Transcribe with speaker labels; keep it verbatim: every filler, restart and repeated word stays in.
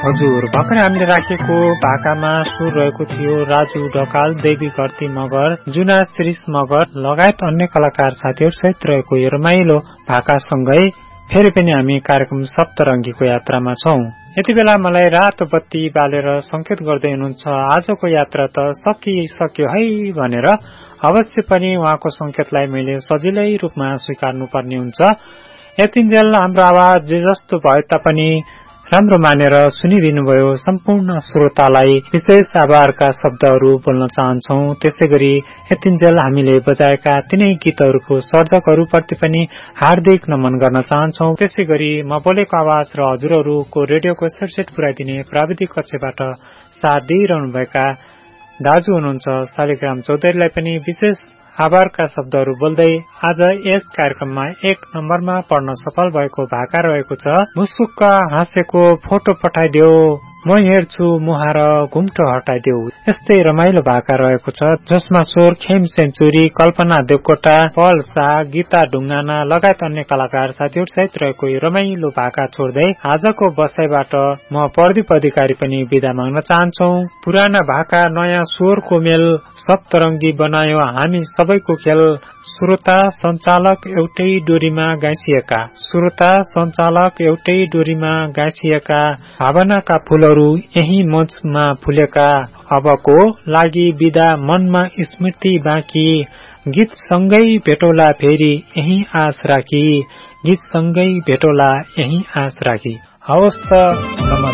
Speaker 1: हजुर, भर्खरै हामीले राखेको भाकामा सुर रहेको थियो राजु ढकाल, देवी कर्ती मगर, जुना श्रीष मगर लगायत अन्य कलाकार साथीहरू सहित रहेको यो रमाइलो भाकासँगै फेरि पनि हामी कार्यक्रम सप्तरङ्गीको यात्रामा छौं। यति बेला मलाई रातो बत्ती बालेर संकेत गर्दै हुनुहुन्छ आजको यात्रा त सकिसक्यो है भनेर। अवश्य पनि उहाँको संकेतलाई मैले सजिलै रूपमा स्वीकार्नु पर्ने हुन्छ। यतिन्जेल हाम्रो आवाज जे जस्तो भए तापनि राम्रो मानेर सुनिदिनुभयो। सम्पूर्ण श्रोतालाई विशेष आभारका शब्दहरू बोल्न चाहन्छौ। त्यसै गरी यतिन्जेल हामीले बजाएका तिनै गीतहरूको सर्जकहरूप्रति पनि हार्दिक नमन गर्न चाहन्छौ। त्यसै गरी म बोलेको आवाज र हजुरहरूको रेडियोको सेट पुर्याइदिने प्राविधिक कक्षबाट साथ दिइरहनुभएका दाजु हुनुहुन्छ शालिग्राम चौधरीलाई पनि विशेष आभारका शब्दहरू बोल्दै आज यस कार्यक्रममा एक नम्बरमा पढ्न सफल भएको भाका रहेको छ मुस्कुक्क हाँसेको फोटो पठाइदेऊ, म हेर्छु मुहार घुम्टो हटाइदेऊ। यस्तै रमाइलो भाका रहेको छ जसमा स्वर खेम सेन्चुरी, कल्पना देवकोटा, पल शाह, गीता ढुङ्गाना लगायत अन्य कलाकार साथीहरू सहित रहेको यो रमाइलो भाका छोड्दै आजको बसाइबाट म प्रदीप अधिकारी पनि बिदा माग्न चाहन्छौ। पुराना भाका नयाँ स्वरको मेल सप्तरङ्गी बनायो हामी सबैको खेल। श्रोता सञ्चालक एउटै डोरीमा गाँसिएका, श्रोता सञ्चालक एउटै डोरीमा गाँसिएका, भावनाका फूलहरू यही मञ्चमा फुलेका। अबको लागि बिदा मनमा स्मृति बाँकी, गीत सँगै भेटौला फेरि यही आश राखी, गीत सँगै भेटौला यही आश राखी। हवस् त, नमस्कार।